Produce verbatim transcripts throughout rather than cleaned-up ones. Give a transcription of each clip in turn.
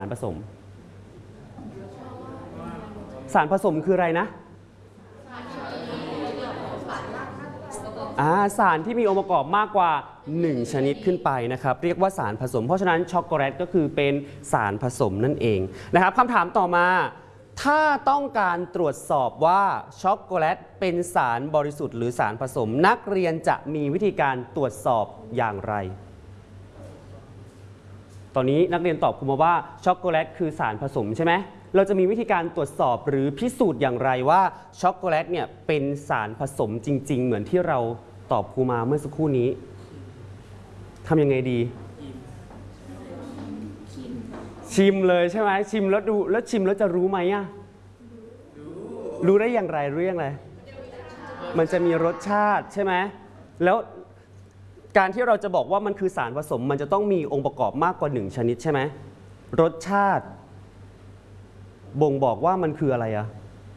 สารผสมสารผสมคืออะไรนะอ่าสารที่มีองค์ประกอบมากกว่าหนึ่งชนิดขึ้นไปนะครับเรียกว่าสารผสมเพราะฉะนั้นช็อกโกแลตก็คือเป็นสารผสมนั่นเองนะครับคำถามต่อมาถ้าต้องการตรวจสอบว่าช็อกโกแลตเป็นสารบริสุทธิ์หรือสารผสมนักเรียนจะมีวิธีการตรวจสอบอย่างไรตอนนี้นักเรียนตอบครูมาว่าช็อกโกแลตคือสารผสมใช่ไหมเราจะมีวิธีการตรวจสอบหรือพิสูจน์อย่างไรว่าช็อกโกแลตเนี่ยเป็นสารผสมจริงๆเหมือนที่เราตอบครูมาเมื่อสักครู่นี้ทำยังไงดีชิมเลยใช่ไหมชิมแล้วดูแล้วชิมแล้วจะรู้ไหมอ่ะรู้ได้อย่างไรรู้อย่างไรมันจะมีรสชาติใช่ไหมแล้วการที่เราจะบอกว่ามันคือสารผสมมันจะต้องมีองค์ประกอบมากกว่าหนึ่งชนิดใช่ไหมรสชาติบ่งบอกว่ามันคืออะไรอะ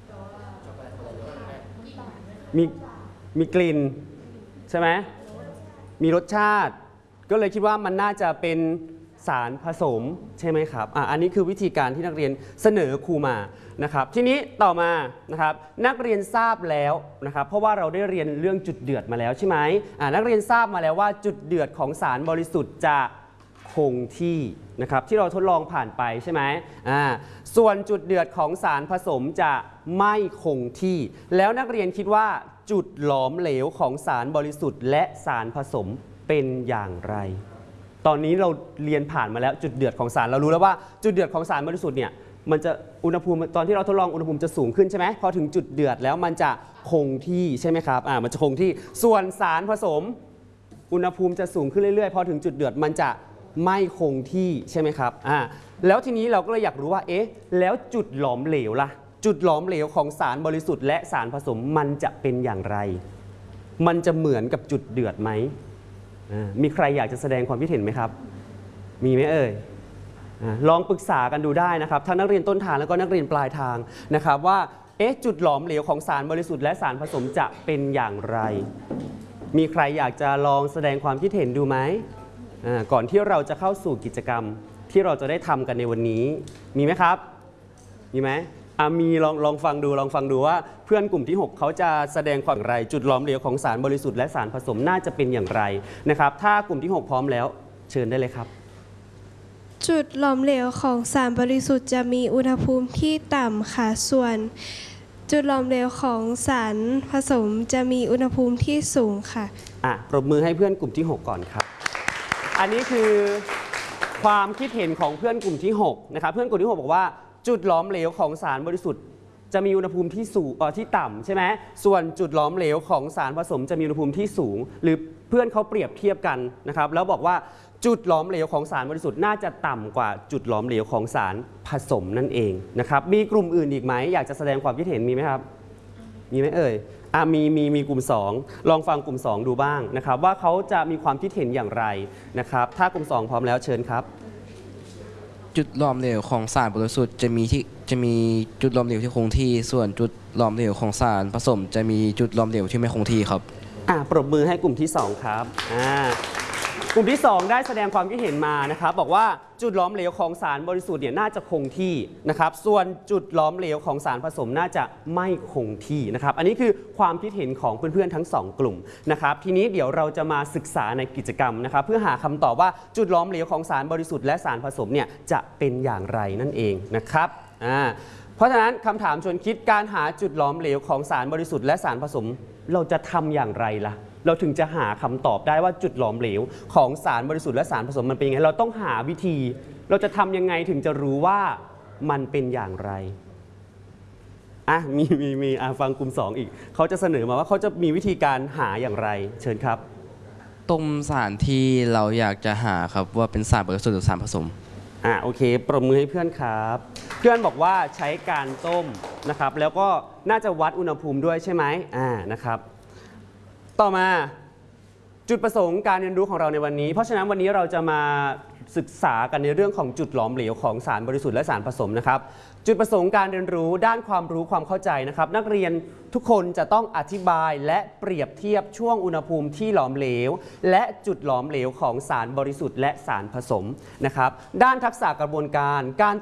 มีมีกลิ่นใช่ไหมมีรสชาติก็เลยคิดว่ามันน่าจะเป็นสารผสมใช่ไหมครับอ่ะอันนี้คือวิธีการที่นักเรียนเสนอครูมานะครับทีนี้ต่อมานะครับนักเรียนทราบแล้วนะครับเพราะว่าเราได้เรียนเรื่องจุดเดือดมาแล้วใช่ไหมอ่ะนักเรียนทราบมาแล้วว่าจุดเดือดของสารบริสุทธิ์จะคงที่นะครับที่เราทดลองผ่านไปใช่ไหมอ่าส่วนจุดเดือดของสารผสมจะไม่คงที่แล้วนักเรียนคิดว่าจุดหลอมเหลวของสารบริสุทธิ์และสารผสมเป็นอย่างไรตอนนี้เราเรียนผ่านมาแล้วจุดเดือดของสารเรารู้แล้วว่าจุดเดือดของสารบริสุทธิ์เนี่ยมันจะอุณหภูมิตอนที่เราทดลองอุณหภูมิจะสูงขึ้นใช่ไหมพอถึงจุดเดือดแล้วมันจะคงที่ใช่ไหมครับอ่ามันจะคงที่ส่วนสารผสมอุณหภูมิจะสูงขึ้นเรื่อยๆพอถึงจุดเดือดมันจะไม่คงที่ใช่ไหมครับอ่าแล้วทีนี้เราก็เลยอยากรู้ว่าเอ๊ะแล้วจุดหลอมเหลวล่ะจุดหลอมเหลวของสารบริสุทธิ์และสารผสมมันจะเป็นอย่างไรมันจะเหมือนกับจุดเดือดไหมมีใครอยากจะแสดงความคิดเห็นไหมครับมีไหมเอ่ยลองปรึกษากันดูได้นะครับทั้งนักเรียนต้นทางแล้วก็นักเรียนปลายทางนะครับว่าเอ๊ะจุดหลอมเหลวของสารบริสุทธิ์และสารผสมจะเป็นอย่างไรมีใครอยากจะลองแสดงความคิดเห็นดูไหมก่อนที่เราจะเข้าสู่กิจกรรมที่เราจะได้ทำกันในวันนี้มีไหมครับมีไหมอ่ะมีลองลองฟังดูลองฟังดูว่าเพื่อนกลุ่มที่หกเขาจะแสดงความอย่างไรจุดหลอมเหลวของสารบริสุทธิ์และสารผสมน่าจะเป็นอย่างไรนะครับถ้ากลุ่มที่หกพร้อมแล้วเชิญได้เลยครับจุดหลอมเหลวของสารบริสุทธิ์จะมีอุณหภูมิที่ต่ำค่ะส่วนจุดหลอมเหลวของสารผสมจะมีอุณหภูมิที่สูงค่ะอ่ะปรบมือให้เพื่อนกลุ่มที่หกก่อนครับอันนี้คือความคิดเห็นของเพื่อนกลุ่มที่หกนะครับเพื่อนกลุ่มที่หกบอกว่าจุดหลอมเหลวของสารบริสุทธิ์จะมีอุณหภูมิที่สูงอ่อที่ต่ำใช่ไหมส่วนจุดหลอมเหลวของสารผสมจะมีอุณหภูมิที่สูงหรือเพื่อนเขาเปรียบเทียบกันนะครับแล้วบอกว่าจุดหลอมเหลวของสารบริสุทธิ์น่าจะต่ำกว่าจุดหลอมเหลวของสารผสมนั่นเองนะครับมีกลุ่มอื่นอีกไหมอยากจะแสดงความคิดเห็นมีไหมครับมีไหมเอ่ยอ่ะมีมีมีกลุ่มสองลองฟังกลุ่มสองดูบ้างนะครับว่าเขาจะมีความคิดเห็นอย่างไรนะครับถ้ากลุ่มสองพร้อมแล้วเชิญครับจุดหลอมเหลวของสารบริสุทธิ์จะมีที่จะมีจุดหลอมเหลวที่คงที่ส่วนจุดหลอมเหลวของสารผสมจะมีจุดหลอมเหลวที่ไม่คงที่ครับอ่ะปรบมือให้กลุ่มที่สองครับอ่ากลุ่มที่สองได้แสดงความคิดเห็นมานะครับบอกว่าจุดหลอมเหลวของสารบริสุทธิ์เนี่ยน่าจะคงที่นะครับส่วนจุดหลอมเหลวของสารผสมน่าจะไม่คงที่นะครับอันนี้คือความคิดเห็นของเพื่อนๆทั้งสองกลุ่มนะครับทีนี้เดี๋ยวเราจะมาศึกษาในกิจกรรมนะครับเพื่อหาคำตอบว่าจุดหลอมเหลวของสารบริสุทธิ์และสารผสมเนี่ยจะเป็นอย่างไรนั่นเองนะครับอ่าเพราะฉะนั้นคำถามชวนคิดการหาจุดหลอมเหลวของสารบริสุทธิ์และสารผสมเราจะทำอย่างไรล่ะเราถึงจะหาคำตอบได้ว่าจุดหลอมเหลวของสารบริสุทธิ์และสารผสมมันเป็นยังไงเราต้องหาวิธีเราจะทำยังไงถึงจะรู้ว่ามันเป็นอย่างไรอ่ะมีมีมีอ่ะฟังกลุ่มสองอีกเขาจะเสนอมาว่าเขาจะมีวิธีการหาอย่างไรเชิญครับต้มสารที่เราอยากจะหาครับว่าเป็นสารบริสุทธิ์หรือสารผสมอ่ะโอเคปรบมือให้เพื่อนครับเพื่อนบอกว่าใช้การต้มนะครับแล้วก็น่าจะวัดอุณหภูมิด้วยใช่ไหมอ่านะครับต่อมาจุดประสงค์การเรียนรู้ของเราในวันนี้เพราะฉะนั้นวันนี้เราจะมาศึกษากันในเรื่องของจุดหลอมเหลวของสารบริสุทธิ์และสารผสมนะครับจุดประสงค์การเรียนรู้ด้านความรู้ความเข้าใจนะครับนักเรียนทุกคนจะต้องอธิบายและเปรียบเทียบช่วงอุณหภูมิที่หลอมเหลวและจุดหลอมเหลวของสารบริสุทธิ์และสารผสมนะครับด้านทักษะกระบวนการการ